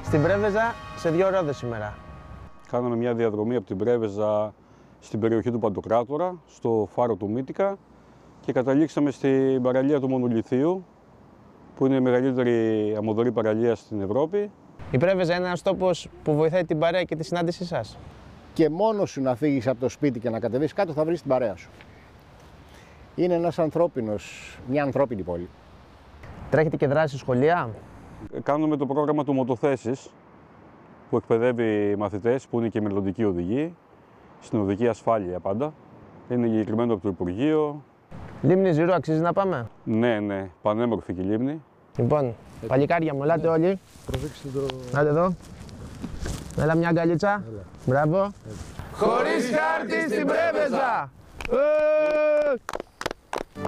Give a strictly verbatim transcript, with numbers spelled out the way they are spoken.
στην Πρέβεζα σε δύο ρόδες σήμερα. Κάναμε μια διαδρομή από την Πρέβεζα στην περιοχή του Παντοκράτορα, στο φάρο του Μύτικα και καταλήξαμε στην παραλία του Μονολιθίου, που είναι η μεγαλύτερη αμμωδορή παραλία στην Ευρώπη. Η Πρέβεζα είναι ένας τόπος που βοηθάει την παρέα και τη συνάντησή σας. Και μόνος σου να φύγεις από το σπίτι και να κατεβείς κάτω θα βρεις την παρέα σου. Είναι ένας ανθρώπινος, μια ανθρώπινη πόλη. Τρέχετε και δράση σχολεία. Κάνουμε το πρόγραμμα του Μοτοθέσεις, που εκπαιδεύει μαθητές που είναι και μελλοντικοί οδηγοί, στην οδική ασφάλεια πάντα. Είναι εγκεκριμένο από το Υπουργείο. Λίμνη Ζηρού, αξίζει να πάμε? Ναι, ναι, πανέμορφη και η λίμνη. Λοιπόν, παλικάρια μου, ελάτε όλοι. Προσέξτε το... Ελάτε εδώ. Έλα μια αγκαλίτσα. Μπράβο. Χωρίς χάρτη στην Πρέβεζα! Ε!